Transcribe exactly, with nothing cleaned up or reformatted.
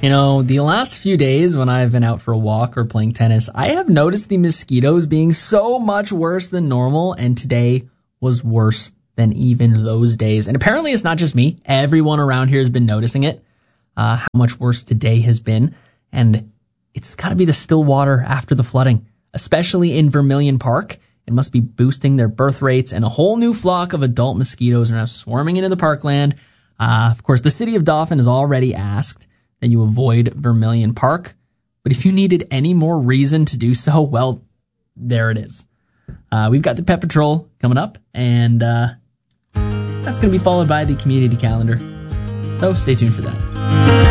You know, the last few days when I've been out for a walk or playing tennis, I have noticed the mosquitoes being so much worse than normal, and today was worse than even those days. And apparently it's not just me. Everyone around here has been noticing it, uh, how much worse today has been. And it's got to be the still water after the flooding, especially in Vermilion Park. It must be boosting their birth rates, and a whole new flock of adult mosquitoes are now swarming into the parkland. Uh, of course, the city of Dauphin has already asked that you avoid Vermilion Park. But if you needed any more reason to do so, well, there it is. Uh, we've got the Pet Patrol coming up, and uh, that's going to be followed by the community calendar. So stay tuned for that.